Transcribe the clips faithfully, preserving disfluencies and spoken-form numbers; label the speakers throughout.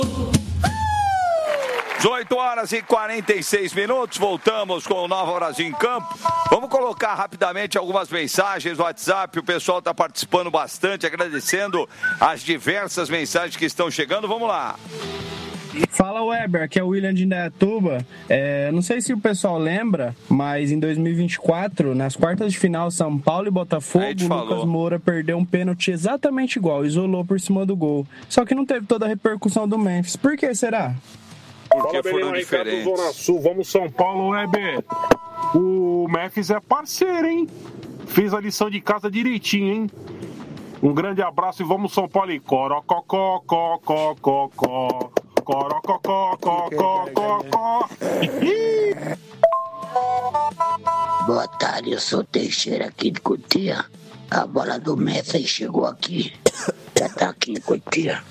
Speaker 1: dezoito horas e quarenta e seis minutos, voltamos com o Nova Brasil em Campo. Vamos colocar rapidamente algumas mensagens no WhatsApp, o pessoal está participando bastante, agradecendo as diversas mensagens que estão chegando. Vamos lá.
Speaker 2: Fala, Weber, aqui é o William de Indaiatuba. É, não sei se o pessoal lembra, mas em dois mil e vinte e quatro, nas quartas de final, São Paulo e Botafogo, o Lucas Moura perdeu um pênalti exatamente igual, isolou por cima do gol. Só que não teve toda a repercussão do Memphis. Por que será?
Speaker 3: Porque Fala, foram diferentes. Zona Sul, vamos São Paulo, Weber. O Memphis é parceiro, hein? Fez a lição de casa direitinho, hein? Um grande abraço e vamos São Paulo e corococó, cocó, cocó. Corococó, cocó, cocó.
Speaker 4: Boa tarde, eu sou o Teixeira aqui de Cotia. A bola do Messi chegou aqui. Já tá aqui em Cotia.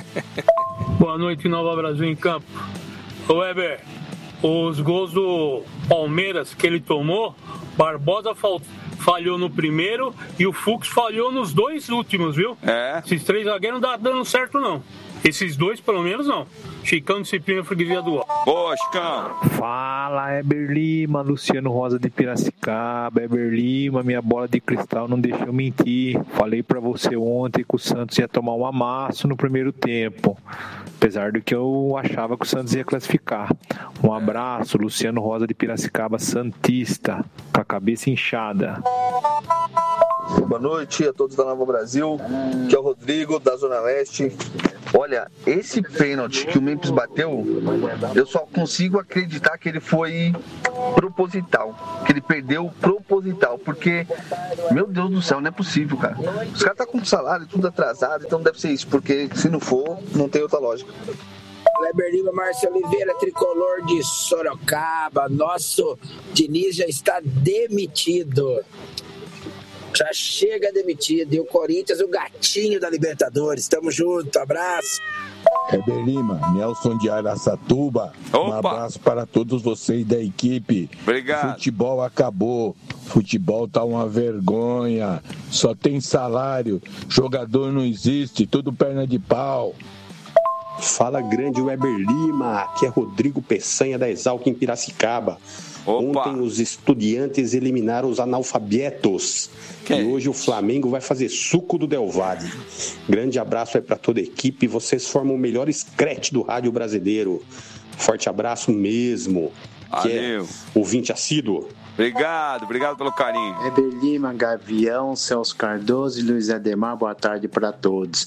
Speaker 5: Boa noite, Nova Brasil em Campo. Ô Weber, os gols do Palmeiras que ele tomou, Barbosa fal- falhou no primeiro e o Fux falhou nos dois últimos, viu?
Speaker 1: É.
Speaker 5: Esses três zagueiros não tá dando certo, não. Esses dois, pelo menos, não. Chicão, disciplina, freguesia do ó.
Speaker 1: Boa, Chicão.
Speaker 6: Fala, Heber Lima, Luciano Rosa de Piracicaba. Heber Lima, minha bola de cristal não deixou mentir. Falei pra você ontem que o Santos ia tomar um amasso no primeiro tempo. Apesar do que eu achava que o Santos ia classificar. Um abraço, Luciano Rosa de Piracicaba, santista, com a cabeça inchada.
Speaker 7: Boa noite a todos da Nova Brasil, que é o Rodrigo, da Zona Leste. Olha, esse pênalti que o Memphis bateu, eu só consigo acreditar que ele foi proposital, que ele perdeu proposital, porque, meu Deus do céu, não é possível, cara. Os caras estão com salário tudo atrasado, então deve ser isso, porque se não for, não tem outra lógica.
Speaker 8: Weber Lima, Márcio Oliveira, tricolor de Sorocaba. Nosso Diniz já está demitido. Já chega demitido. E o Corinthians, o gatinho da Libertadores. Tamo junto, abraço.
Speaker 9: Heber Lima, Nelson de Araçatuba.
Speaker 1: Opa.
Speaker 9: Um abraço para todos vocês da equipe.
Speaker 1: Obrigado.
Speaker 9: Futebol acabou. Futebol tá uma vergonha. Só tem salário. Jogador não existe. Tudo perna de pau.
Speaker 10: Fala, grande Weber Lima. Aqui é Rodrigo Peçanha da Exalc em Piracicaba.
Speaker 1: Opa.
Speaker 10: Ontem os estudiantes eliminaram os analfabetos. Que e hoje o Flamengo vai fazer suco do Del Valle. Grande abraço aí para toda a equipe. Vocês formam o melhor scratch do rádio brasileiro. Forte abraço mesmo. Que é ouvinte assíduo.
Speaker 1: Obrigado, obrigado pelo carinho.
Speaker 11: Weber Lima, Gavião, Celso Cardoso e Luiz Ademar, boa tarde para todos.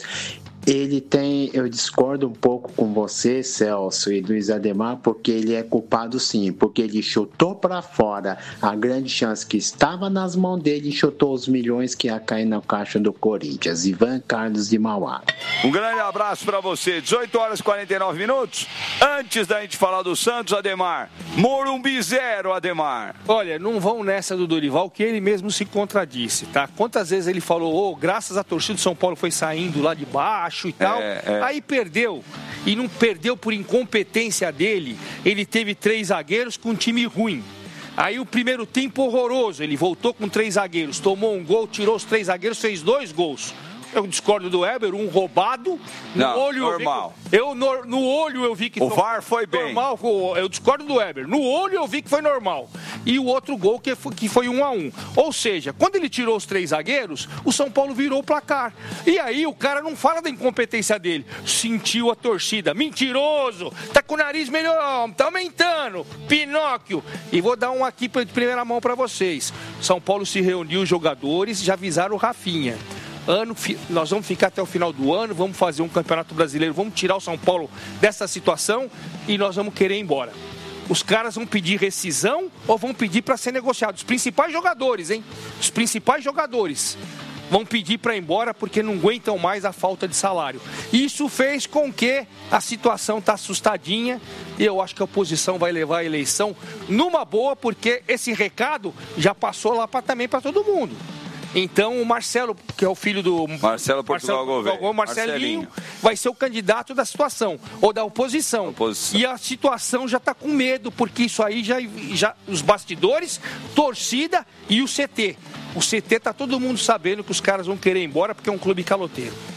Speaker 11: Ele tem, eu discordo um pouco com você, Celso e Luiz Ademar, porque ele é culpado sim, porque ele chutou para fora a grande chance que estava nas mãos dele e chutou os milhões que ia cair na caixa do Corinthians. Ivan Carlos de Mauá.
Speaker 1: Um grande abraço para você. dezoito horas e quarenta e nove minutos. Antes da gente falar do Santos, Ademar, Morumbi zero, Ademar.
Speaker 12: Olha, não vão nessa do Dorival, que ele mesmo se contradisse, tá? Quantas vezes ele falou, oh, graças à torcida do São Paulo foi saindo lá de baixo e tal, é, é. Aí perdeu, e não perdeu por incompetência dele, ele teve três zagueiros com um time ruim. Aí o primeiro tempo horroroso, ele voltou com três zagueiros, tomou um gol, tirou os três zagueiros, fez dois gols. Eu discordo do Weber, um roubado. No
Speaker 1: não,
Speaker 12: olho
Speaker 1: normal.
Speaker 12: Eu, vi, eu no, no olho eu vi que
Speaker 1: o V A R foi
Speaker 12: normal,
Speaker 1: bem.
Speaker 12: Eu discordo do Weber. No olho eu vi que foi normal. E o outro gol que foi, que foi um a um. Ou seja, quando ele tirou os três zagueiros, o São Paulo virou o placar. E aí o cara não fala da incompetência dele. Sentiu a torcida. Mentiroso. Tá com o nariz melhor. Tá aumentando. Pinóquio. E vou dar um aqui de primeira mão para vocês. São Paulo se reuniu, os jogadores já avisaram o Rafinha. Ano, nós vamos ficar até o final do ano, vamos fazer um campeonato brasileiro, vamos tirar o São Paulo dessa situação e nós vamos querer ir embora. Os caras vão pedir rescisão ou vão pedir para ser negociado? Os principais jogadores, hein? Os principais jogadores vão pedir para ir embora porque não aguentam mais a falta de salário. Isso fez com que a situação está assustadinha e eu acho que a oposição vai levar a eleição numa boa, porque esse recado já passou lá pra, também para todo mundo. Então o Marcelo, que é o filho do
Speaker 1: Marcelo Portugal Gouveia,
Speaker 12: Marcelinho, Marcelinho, vai ser o candidato da situação, ou da oposição. oposição. E a situação já está com medo, porque isso aí já, já os bastidores, torcida e o C T. O C T está todo mundo sabendo que os caras vão querer ir embora porque é um clube caloteiro.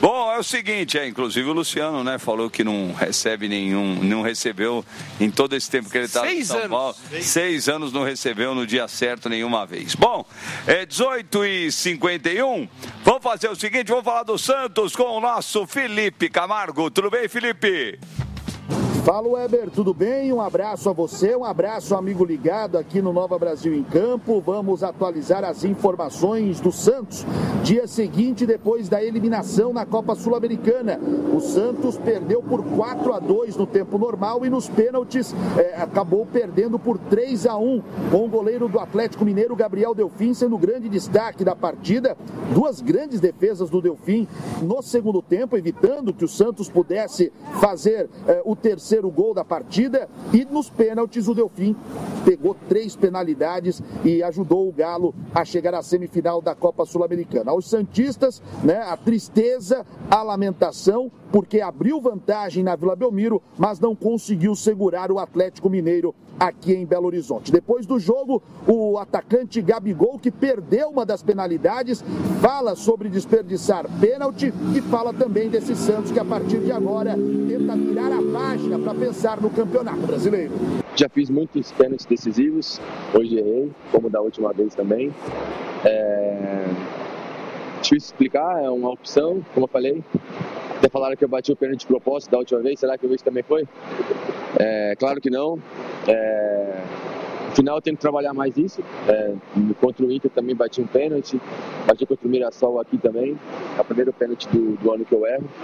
Speaker 1: Bom, é o seguinte, é, inclusive o Luciano, né, falou que não recebe nenhum, não recebeu em todo esse tempo que ele está em São Paulo. Seis. Seis anos não recebeu no dia certo nenhuma vez. Bom, é dezoito e cinquenta e um, vamos fazer o seguinte, vamos falar do Santos com o nosso Felipe Camargo. Tudo bem, Felipe?
Speaker 13: Fala, Weber, tudo bem? Um abraço a você, um abraço, amigo ligado aqui no Nova Brasil em Campo. Vamos atualizar as informações do Santos. Dia seguinte, depois da eliminação na Copa Sul-Americana. O Santos perdeu por quatro a dois no tempo normal e nos pênaltis é, acabou perdendo por três a um, com o goleiro do Atlético Mineiro, Gabriel Delfim, sendo o grande destaque da partida. Duas grandes defesas do Delfim no segundo tempo, evitando que o Santos pudesse fazer é, o terceiro o gol da partida, e nos pênaltis o Delfim pegou três penalidades e ajudou o Galo a chegar à semifinal da Copa Sul-Americana. Aos santistas, né, a tristeza, a lamentação, porque abriu vantagem na Vila Belmiro, mas não conseguiu segurar o Atlético Mineiro aqui em Belo Horizonte. Depois do jogo, o atacante Gabigol, que perdeu uma das penalidades, fala sobre desperdiçar pênalti e fala também desse Santos que a partir de agora tenta virar a página para pensar no Campeonato Brasileiro.
Speaker 14: Já fiz muitos pênaltis decisivos, hoje errei, como da última vez também. É... Difícil explicar, é uma opção, como eu falei. Até falaram que eu bati o pênalti de propósito da última vez, será que hoje também foi? É, claro que não. É... No final eu tenho que trabalhar mais isso. É... Contra o Inter também bati um pênalti, bati contra o Mirassol aqui também. É o primeiro pênalti do, do ano que eu erro.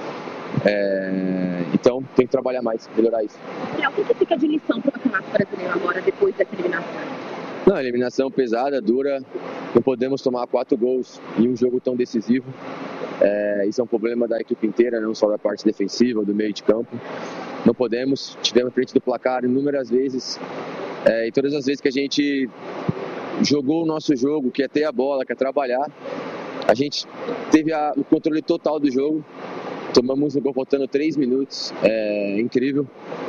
Speaker 14: É... Então tem que trabalhar mais, melhorar isso.
Speaker 15: E o que fica de lição para o Campeonato Brasileiro agora, depois dessa eliminação?
Speaker 14: Não, eliminação pesada, dura. Não podemos tomar quatro gols em um jogo tão decisivo. É, isso é um problema da equipe inteira, não só da parte defensiva, do meio de campo. Não podemos. Tivemos frente do placar inúmeras vezes. É, e todas as vezes que a gente jogou o nosso jogo, que é ter a bola, que é trabalhar, a gente teve a, o controle total do jogo. Tomamos um gol faltando três minutos. É incrível.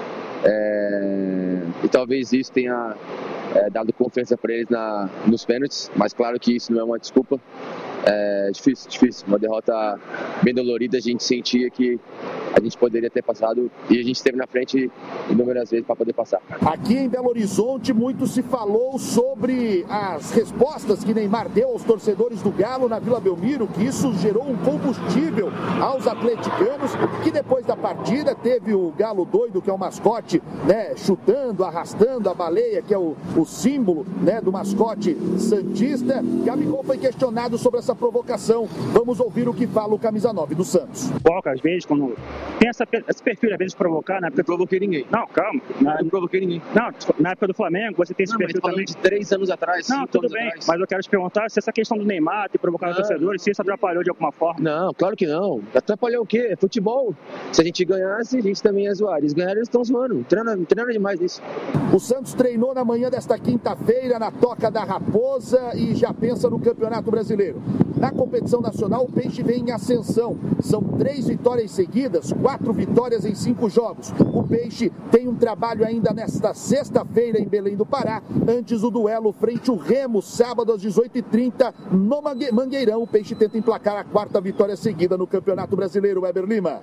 Speaker 14: É, e talvez isso tenha é, dado confiança para eles na, nos pênaltis, mas claro que isso não é uma desculpa. É difícil, difícil. Uma derrota bem dolorida, a gente sentia que a gente poderia ter passado e a gente esteve na frente inúmeras vezes para poder passar.
Speaker 13: Aqui em Belo Horizonte, muito se falou sobre as respostas que Neymar deu aos torcedores do Galo na Vila Belmiro, que isso gerou um combustível aos atleticanos, que depois da partida teve o Galo doido, que é o mascote, né, chutando, arrastando a baleia, que é o, o símbolo, né, do mascote santista. Gabigol foi questionado sobre essa provocação. Vamos ouvir o que fala o camisa nove do Santos.
Speaker 16: Poucas vezes, quando tem essa, esse perfil, às vezes, de provocar, na época...
Speaker 14: Não provoquei ninguém.
Speaker 16: Não, calma. Na...
Speaker 14: Não provoquei ninguém.
Speaker 16: Não, na época do Flamengo, você tem esse
Speaker 14: não,
Speaker 16: perfil
Speaker 14: mas
Speaker 16: também.
Speaker 14: de três anos atrás.
Speaker 16: Não, tudo bem, atrás. Mas eu quero te perguntar se essa questão do Neymar ter provocado não. torcedores, se isso atrapalhou de alguma forma.
Speaker 14: Não, claro que não. Atrapalhou o quê? Futebol. Se a gente ganhasse, a gente também ia zoar. Eles ganharam, eles estão zoando. Não tem nada demais nisso.
Speaker 13: O Santos treinou na manhã desta quinta-feira na Toca da Raposa e já pensa no Campeonato Brasileiro. Na competição nacional, o Peixe vem em ascensão. São três vitórias seguidas, quatro vitórias em cinco jogos. O Peixe tem um trabalho ainda nesta sexta-feira em Belém do Pará, antes do duelo frente ao Remo, sábado às dezoito e trinta, no Mangueirão. O Peixe tenta emplacar a quarta vitória seguida no Campeonato Brasileiro. Weber Lima.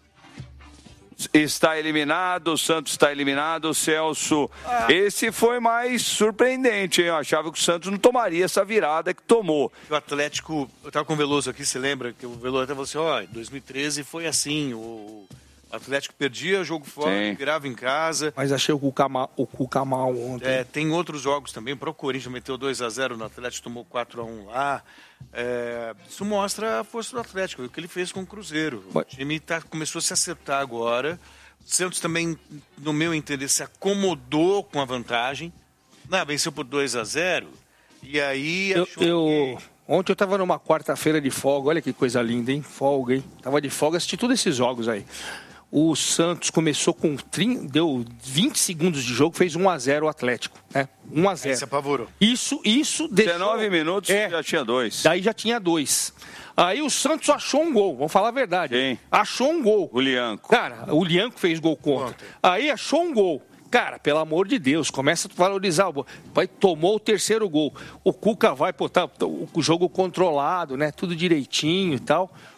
Speaker 1: Está eliminado, o Santos está eliminado, o Celso. Ah. Esse foi mais surpreendente, hein? Eu achava que o Santos não tomaria essa virada que tomou.
Speaker 17: O Atlético, eu estava com o Veloso aqui, você lembra? Que o Veloso até falou assim, ó, oh, dois mil e treze foi assim, o Atlético perdia jogo fora, virava em casa.
Speaker 12: Mas achei o Cuca mal, o Cuca mal ontem.
Speaker 17: É, tem outros jogos também, para o Corinthians meteu dois a zero no Atlético, tomou quatro a um lá. É, isso mostra a força do Atlético, o que ele fez com o Cruzeiro. O time tá, começou a se acertar agora. O Santos também, no meu entender, se acomodou com a vantagem. Não, venceu por dois a zero. E aí
Speaker 12: eu,
Speaker 17: achou
Speaker 12: eu...
Speaker 17: que...
Speaker 12: Ontem eu estava numa quarta-feira de folga, olha que coisa linda, hein? Folga, hein? Tava de folga, assisti todos esses jogos aí. O Santos começou com trinta, deu vinte segundos de jogo, fez um a zero o Atlético, né? um a zero.
Speaker 17: Aí se apavorou.
Speaker 12: Isso, isso deixou...
Speaker 1: dezenove minutos, é, já tinha dois.
Speaker 12: Daí já tinha dois. Aí o Santos achou um gol, vamos falar a verdade.
Speaker 1: Quem?
Speaker 12: Achou um gol.
Speaker 1: O Lianco.
Speaker 12: Cara, o Lianco fez gol contra. Ontem. Aí achou um gol. Cara, pelo amor de Deus, começa a valorizar o gol. Vai, tomou o terceiro gol. O Cuca vai botar o jogo controlado, né? Tudo direitinho e tal.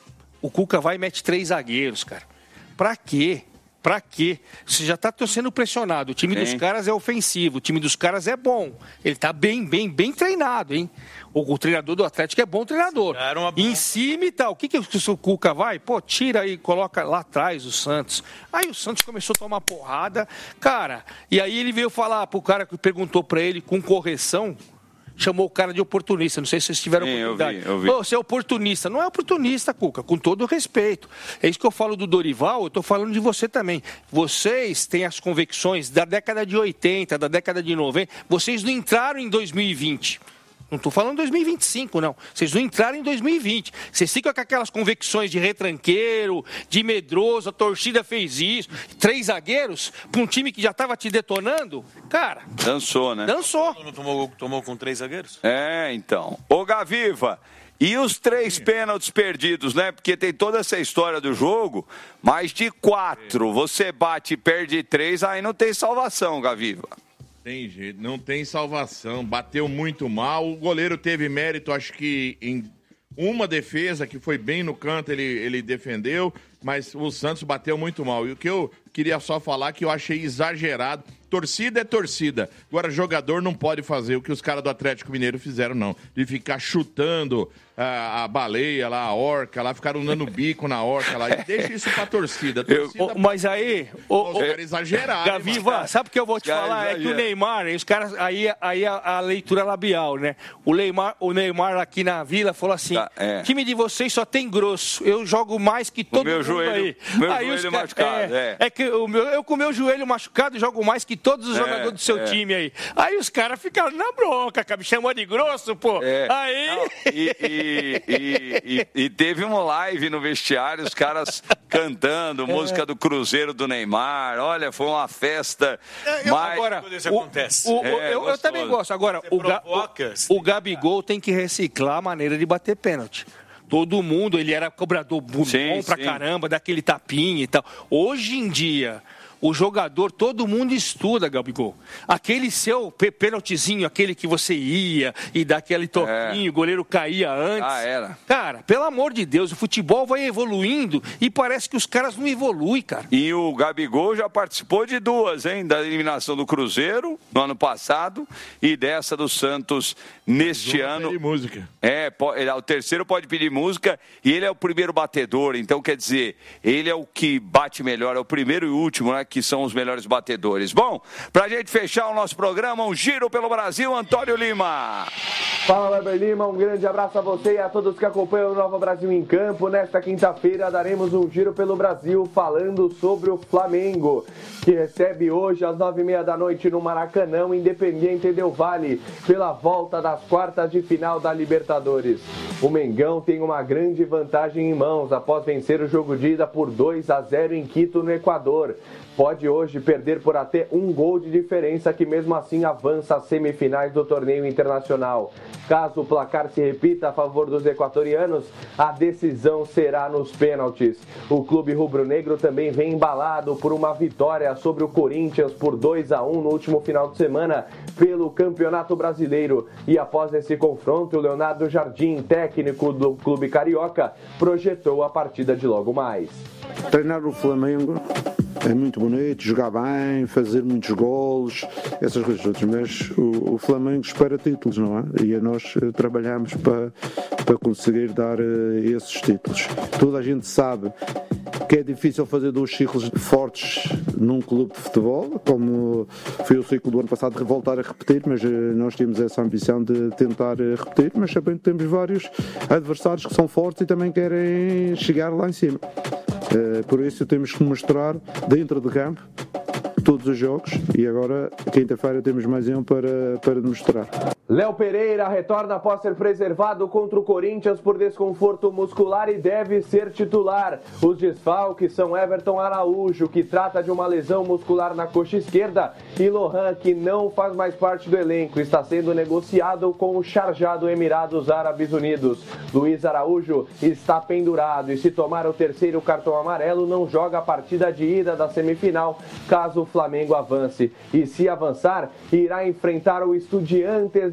Speaker 12: o Cuca vai e mete três zagueiros, cara. Pra quê? Pra quê? Você já tá sendo pressionado. O time Sim. dos caras é ofensivo, o time dos caras é bom. Ele tá bem, bem, bem treinado, hein? O, o treinador do Atlético é bom treinador. Em cima e tal. O que, que o Cuca vai? Pô, tira aí, coloca lá atrás o Santos. Aí o Santos começou a tomar porrada. Cara, e aí ele veio falar pro cara que perguntou pra ele com correção, chamou o cara de oportunista. Não sei se vocês tiveram Sim, oportunidade. Eu vi, eu vi. Pô, você é oportunista. Não é oportunista, Cuca, com todo o respeito. É isso que eu falo do Dorival, eu estou falando de você também. Vocês têm as convicções da década de oitenta, da década de noventa. Vocês não entraram em dois mil e vinte. Não estou falando dois mil e vinte e cinco, não. Vocês não entraram em dois mil e vinte. Vocês ficam com aquelas convicções de retranqueiro, de medroso, a torcida fez isso. Três zagueiros para um time que já estava te detonando. Cara...
Speaker 1: Dançou, né?
Speaker 12: Dançou.
Speaker 17: Não tomou, tomou com três zagueiros?
Speaker 1: É, então. Ô, Gaviva, e os três pênaltis perdidos, né? Porque tem toda essa história do jogo, mas de quatro, você bate e perde três, aí não tem salvação, Gaviva.
Speaker 18: Tem jeito, não tem salvação, bateu muito mal, o goleiro teve mérito, acho que em uma defesa que foi bem no canto, ele, ele defendeu, mas o Santos bateu muito mal. E o que eu queria só falar que eu achei exagerado, torcida é torcida, agora jogador não pode fazer o que os caras do Atlético Mineiro fizeram não, de ficar chutando a, a baleia lá, a orca lá, ficaram dando bico na orca lá, e deixa isso pra torcida. torcida
Speaker 12: eu, mas aí,
Speaker 18: os caras exageraram.
Speaker 12: Gaviva, sabe o que eu vou te falar? É que o Neymar, os caras, aí, aí a, a leitura labial, né? O Neymar, o Neymar aqui na Vila falou assim, tá, é. time de vocês só tem grosso, eu jogo mais que todo
Speaker 1: o meu
Speaker 12: mundo
Speaker 1: joelho,
Speaker 12: aí.
Speaker 1: Meu
Speaker 12: aí
Speaker 1: joelho
Speaker 12: os,
Speaker 1: machucado,
Speaker 12: é,
Speaker 1: é.
Speaker 12: é que o meu, eu com o meu joelho machucado jogo mais que todos os é, jogadores do seu é. time aí. Aí os caras ficaram na bronca, cara, me chamou de grosso, pô.
Speaker 1: É.
Speaker 12: Aí...
Speaker 1: Não, e, e, e, e, e teve uma live no vestiário, os caras cantando, é. música do Cruzeiro do Neymar, olha, foi uma festa.
Speaker 12: É, eu,
Speaker 1: mas...
Speaker 12: Agora,
Speaker 17: quando isso
Speaker 12: o,
Speaker 17: acontece.
Speaker 12: O, o, é, eu, eu também gosto. Agora, o, provoca, o, o Gabigol tem que reciclar a maneira de bater pênalti. Todo mundo, ele era cobrador bom sim, pra sim. caramba, daquele tapinha e tal. Hoje em dia, o jogador, todo mundo estuda, Gabigol. Aquele seu pênaltizinho, aquele que você ia e dá aquele toquinho, é. o goleiro caía antes.
Speaker 1: Ah, era.
Speaker 12: Cara, pelo amor de Deus, o futebol vai evoluindo e parece que os caras não evoluem, cara.
Speaker 1: E o Gabigol já participou de duas, hein? Da eliminação do Cruzeiro no ano passado e dessa do Santos neste ano.
Speaker 18: Pode pedir música.
Speaker 1: É, ele, o terceiro pode pedir música e ele é o primeiro batedor, então quer dizer, ele é o que bate melhor, é o primeiro e último, né? Que são os melhores batedores. Bom, pra gente fechar o nosso programa, um giro pelo Brasil, Antônio Lima.
Speaker 19: Fala, Weber Lima, um grande abraço a você e a todos que acompanham o Nova Brasil em Campo. Nesta quinta-feira daremos um giro pelo Brasil falando sobre o Flamengo, que recebe hoje às nove e meia da noite no Maracanã, Independiente Del Valle, pela volta das quartas de final da Libertadores. O Mengão tem uma grande vantagem em mãos após vencer o jogo de ida por dois a zero em Quito, no Equador. Pode hoje perder por até um gol de diferença, que mesmo assim avança às semifinais do torneio internacional. Caso o placar se repita a favor dos equatorianos, a decisão será nos pênaltis. O clube rubro-negro também vem embalado por uma vitória sobre o Corinthians por dois a um no último final de semana pelo Campeonato Brasileiro. E após esse confronto, o Leonardo Jardim, técnico do clube carioca, projetou a partida de logo mais.
Speaker 20: Treinar o Flamengo é muito bonito, jogar bem, fazer muitos golos, essas coisas todas, mas o, o Flamengo espera títulos, não é? E nós trabalhamos para, para conseguir dar uh, esses títulos. Toda a gente sabe que é difícil fazer dois ciclos fortes num clube de futebol, como foi o ciclo do ano passado, de voltar a repetir, mas uh, nós temos essa ambição de tentar uh, repetir, mas também temos vários adversários que são fortes e também querem chegar lá em cima. Uh, por isso temos que mostrar dentro de campo todos os jogos e agora quinta-feira temos mais um para, para demonstrar.
Speaker 19: Léo Pereira retorna após ser preservado contra o Corinthians por desconforto muscular e deve ser titular. Os desfalques são Everton Araújo, que trata de uma lesão muscular na coxa esquerda, e Lohan, que não faz mais parte do elenco, está sendo negociado com o Sharjah do Emirados Árabes Unidos. Luiz Araújo está pendurado e, se tomar o terceiro cartão amarelo, não joga a partida de ida da semifinal, caso o Flamengo avance. E se avançar, irá enfrentar o Estudiantes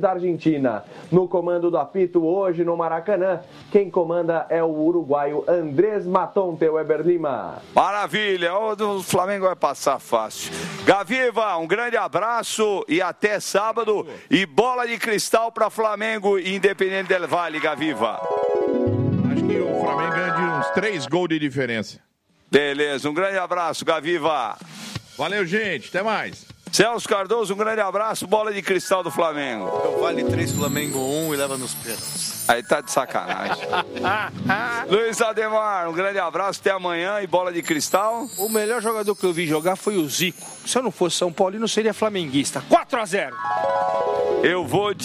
Speaker 19: da Argentina. No comando do apito hoje no Maracanã, quem comanda é o uruguaio Andrés Matonte, Weber Lima.
Speaker 1: Maravilha, o Flamengo vai passar fácil. Gaviva, um grande abraço e até sábado. E bola de cristal para Flamengo e Independente del Valle, Gaviva.
Speaker 18: Acho que o Flamengo ganha de uns três gols de diferença.
Speaker 1: Beleza, um grande abraço, Gaviva.
Speaker 18: Valeu, gente, até mais.
Speaker 1: Celso Cardoso, um grande abraço, bola de cristal do Flamengo.
Speaker 17: Del Valle três, Flamengo um e leva nos pênaltis.
Speaker 1: Aí tá de sacanagem. Luiz Ademar, um grande abraço, até amanhã e bola de cristal.
Speaker 12: O melhor jogador que eu vi jogar foi o Zico. Se eu não fosse São Paulino, seria flamenguista. quatro a zero.
Speaker 1: Eu vou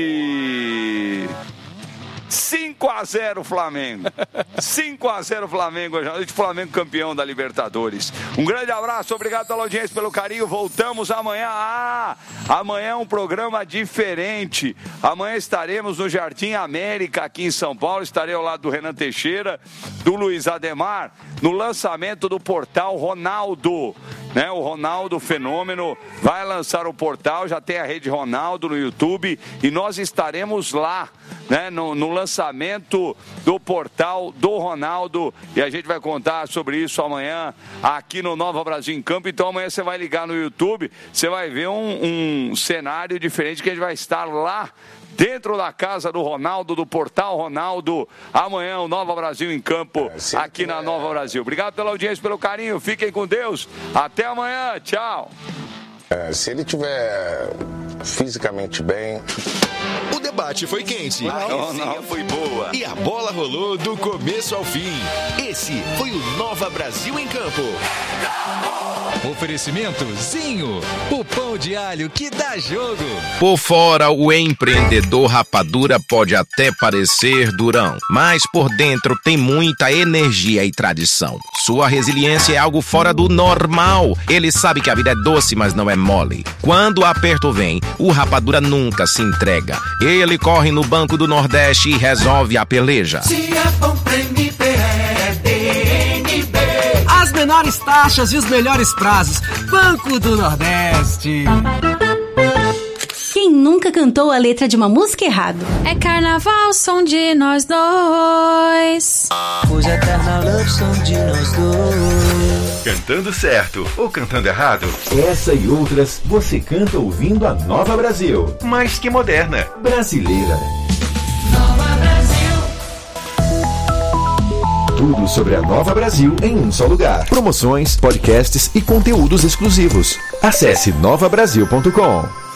Speaker 1: de cinco a zero Flamengo. cinco a zero Flamengo. Hoje à noite, Flamengo campeão da Libertadores. Um grande abraço, obrigado pela audiência, pelo carinho. Voltamos amanhã. Ah, amanhã é um programa diferente. Amanhã estaremos no Jardim América, aqui em São Paulo. Estarei ao lado do Renan Teixeira, do Luiz Ademar, no lançamento do portal Ronaldo. Né, o Ronaldo Fenômeno vai lançar o portal, já tem a Rede Ronaldo no YouTube e nós estaremos lá, né, no, no lançamento do portal do Ronaldo e a gente vai contar sobre isso amanhã aqui no Nova Brasil em Campo. Então amanhã você vai ligar no YouTube, você vai ver um, um cenário diferente que a gente vai estar lá dentro da casa do Ronaldo, do Portal Ronaldo, amanhã o Nova Brasil em Campo, aqui na Nova Brasil. Obrigado pela audiência, pelo carinho, fiquem com Deus, até amanhã, tchau.
Speaker 21: É, se ele tiver fisicamente bem...
Speaker 22: O debate foi quente,
Speaker 1: a resenha
Speaker 22: foi boa e a bola rolou do começo ao fim. Esse foi o Nova Brasil em Campo.
Speaker 23: Oferecimento Zinho, o pão de alho que dá jogo.
Speaker 24: Por fora, o empreendedor Rapadura pode até parecer durão, mas por dentro tem muita energia e tradição. Sua resiliência é algo fora do normal. Ele sabe que a vida é doce, mas não é mole. Quando o aperto vem, o Rapadura nunca se entrega. Ele corre no Banco do Nordeste e resolve a peleja.
Speaker 25: Se é bom pra M B, é D N B.
Speaker 23: As menores taxas e os melhores prazos. Banco do Nordeste.
Speaker 26: Quem nunca cantou a letra de uma música errado?
Speaker 27: É carnaval, som de nós dois.
Speaker 28: Hoje é carnaval, som de nós dois.
Speaker 22: Cantando certo ou cantando errado?
Speaker 29: Essa e outras você canta ouvindo a Nova Brasil.
Speaker 22: Mais que moderna.
Speaker 29: Brasileira.
Speaker 25: Nova Brasil.
Speaker 29: Tudo sobre a Nova Brasil em um só lugar. Promoções, podcasts e conteúdos exclusivos. Acesse nova brasil ponto com.